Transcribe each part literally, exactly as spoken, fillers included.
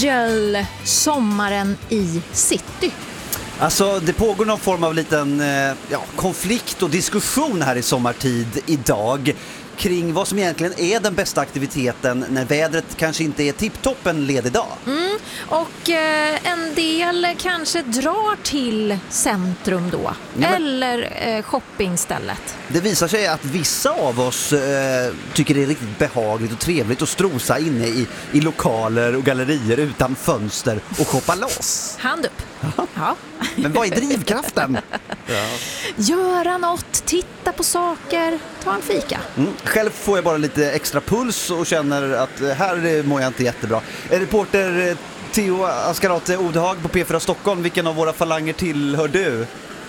Angel, sommaren i city. Alltså det pågår någon form av liten eh, ja, konflikt och diskussion här i sommartid idag kring vad som egentligen är den bästa aktiviteten när vädret kanske inte är tipptoppen ledig dag. Mm, och eh, en del kanske drar till centrum då, ja, men eller eh, shoppingstället. Det visar sig att vissa av oss eh, tycker det är riktigt behagligt och trevligt att strosa inne i, i lokaler och gallerier utan fönster och shoppa loss. Hand upp. Ja. Men vad är drivkraften? Ja. Göra något, titta på saker, ta en fika. Mm. Själv får jag bara lite extra puls och känner att här mår jag inte jättebra. Reporter Theo Askarate Odehag på P fyra Stockholm, vilken av våra falanger tillhör du?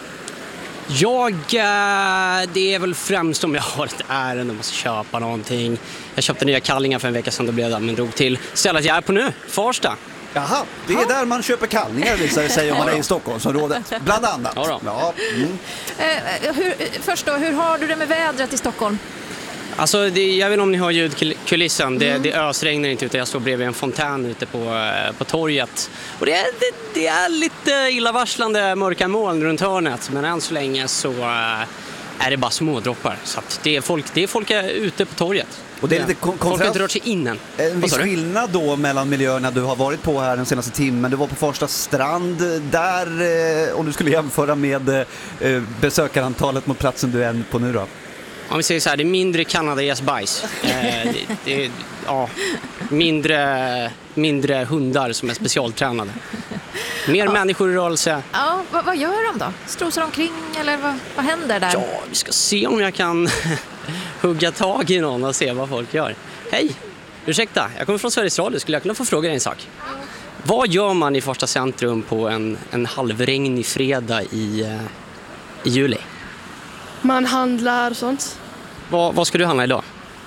Jag, det är väl främst om jag har ett ärende och måste köpa någonting. Jag köpte nya kallingar för en vecka sedan, då blev det men drog till stället jag är på nu, Farsta. Jaha, det är där man köper kallningar, visar det sig, om man är i Stockholmsområdet, bland annat. Ja, ja, mm. eh, hur, först då, hur har du det med vädret i Stockholm? Alltså, det, jag vet inte om ni har ljudkulissen. Det, mm. det ösregnar inte ute. Jag står bredvid en fontän ute på, på torget. Och det är, det, det är lite illavarslande mörka moln runt hörnet. Men än så länge så är det bara små droppar. Så att det, är folk, det är folk är ute på torget. Och det är lite kon- folk har inte rört sig innan. En viss skillnad då mellan miljöerna du har varit på här den senaste timmen. Du var på Farsta strand där, eh, om du skulle jämföra med eh, besökarantalet mot platsen du är på nu då. Om vi säger så här, det är mindre kanadagäs bajs. Eh, det, det, ja, mindre, mindre hundar som är specialtränade. Mer ja. människor i rörelse. Ja, vad, vad gör de då? Strosar de omkring eller vad, vad händer där? Ja, vi ska se om jag kan hugga tag i någon och se vad folk gör. Hej, ursäkta, jag kommer från Sveriges Radio. Skulle jag kunna få fråga dig en sak? Vad gör man i Farsta centrum på en, en halvregnig fredag i, i juli? Man handlar och sånt. Vad, vad ska du handla idag?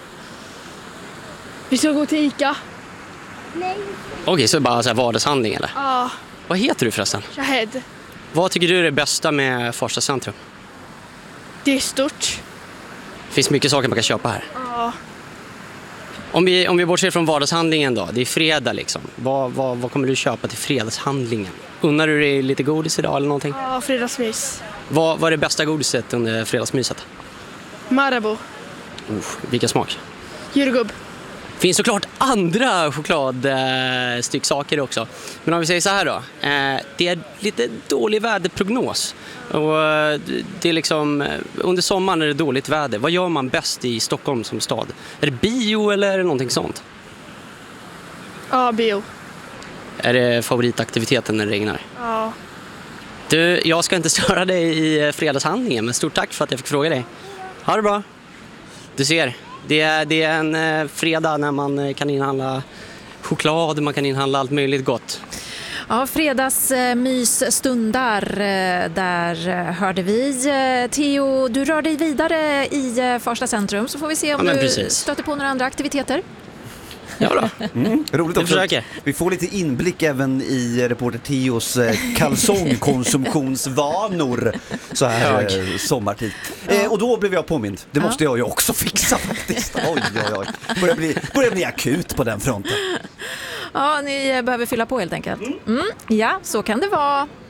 Vi ska gå till Ica. Nej. Okej, okay, så bara så här vardagshandling eller? Ja. Vad heter du förresten? Shahed. Vad tycker du är det bästa med Farsta centrum? Det är stort. Det finns mycket saker man kan köpa här. Ja. Om vi, om vi bortser från vardagshandlingen då, det är fredag liksom. Vad, vad, vad kommer du köpa till fredagshandlingen? Unnar du dig lite godis idag eller någonting? Ja, fredagsmys. Vad, vad är det bästa godiset under fredagsmyset? Marabou. Uh, vilken smak? Jordgubb. Finns såklart andra chokladstycksaker också. Men om vi säger så här då. Eh, det är lite dålig väderprognos. Och eh, det är liksom, under sommaren är det dåligt väder. Vad gör man bäst i Stockholm som stad? Är det bio eller är det någonting sånt? Ja, bio. Är det favoritaktiviteten när det regnar? Ja. Du, jag ska inte störa dig i fredagshandlingen, men stort tack för att jag fick fråga dig. Ha det bra. Du ser, det är, det är en eh, fredag när man kan inhandla choklad, man kan inhandla allt möjligt gott. Ja, fredagsmysstundar, där hörde vi. Theo, du rör dig vidare i Farsta centrum, så får vi se om ja, du precis. stöter på några andra aktiviteter. Ja då. Mm, roligt också. Försöker. Vi får lite inblick även i reporter Theos kalsongkonsumtionsvanor så här eh, sommartid. Ja. Eh, och då blev jag påmind. Det måste ja. jag ju också fixa faktiskt. Oj, oj, oj. Börjar bli, börjar bli akut på den fronten. Ja, ni behöver fylla på helt enkelt. Mm, ja, så kan det vara.